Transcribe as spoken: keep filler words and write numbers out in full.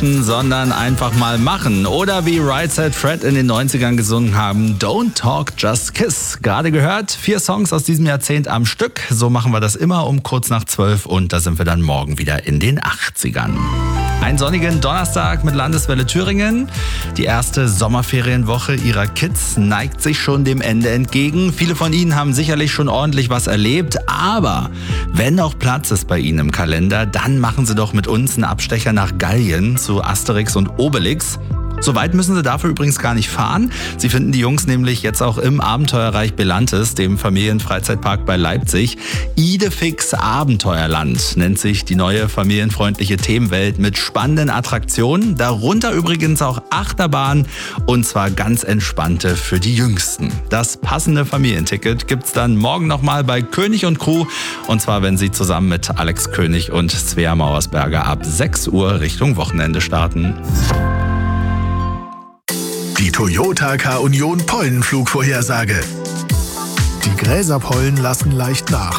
sondern einfach mal machen. Oder wie Right Said Fred in den neunzigern gesungen haben, Don't Talk, Just Kiss. Gerade gehört, vier Songs aus diesem Jahrzehnt am Stück. So machen wir das immer um kurz nach zwölf und da sind wir dann morgen wieder in den achtzigern. Einen sonnigen Donnerstag mit Landeswelle Thüringen. Die erste Sommerferienwoche ihrer Kids neigt sich schon dem Ende entgegen. Viele von ihnen haben sicherlich schon ordentlich was erlebt, aber wenn noch Platz ist bei ihnen im Kalender, dann machen sie doch mit uns einen Abstecher nach Gallien zu Asterix und Obelix. So weit müssen sie dafür übrigens gar nicht fahren. Sie finden die Jungs nämlich jetzt auch im Abenteuerreich Belantes, dem Familienfreizeitpark bei Leipzig. Idefix Abenteuerland nennt sich die neue familienfreundliche Themenwelt mit spannenden Attraktionen. Darunter übrigens auch Achterbahnen und zwar ganz entspannte für die Jüngsten. Das passende Familienticket gibt's dann morgen nochmal bei König und Crew. Und zwar, wenn sie zusammen mit Alex König und Svea Mauersberger ab sechs Uhr Richtung Wochenende starten. Die Toyota K-Union Pollenflugvorhersage. Die Gräserpollen lassen leicht nach.